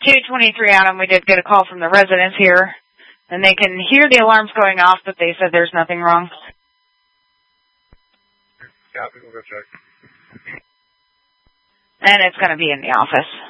223 Adam, we did get a call from the residents here, and they can hear the alarms going off, but they said there's nothing wrong. Copy, we'll go check. And it's going to be in the office.